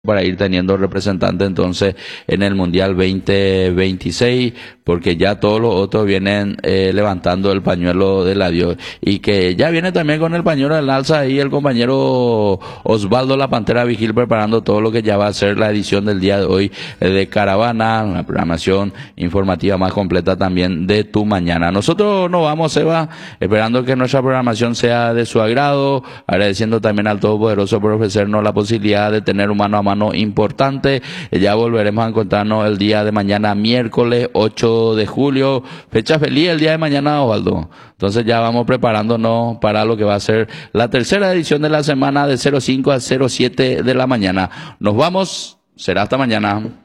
para ir teniendo representante entonces en el Mundial 2026, porque ya todos los otros vienen levantando el pañuelo del adiós, y que ya viene también con el pañuelo del alza ahí el compañero Osvaldo La Pantera Vigil, preparando todo lo que ya va a ser la edición del día de hoy de Caravana, una programación informativa más completa también de Tu Mañana. Nosotros nos vamos, Eva, esperando que nuestra programación sea de su agrado, agradeciendo también al Todopoderoso por ofrecernos la posibilidad de tener un mano a mano importante. Ya volveremos a encontrarnos el día de mañana, miércoles 8 de julio. Fecha feliz el día de mañana, Osvaldo. Entonces ya vamos preparándonos para lo que va a ser la tercera edición de la semana de 05 a 07 de la mañana. Nos vamos. Será hasta mañana.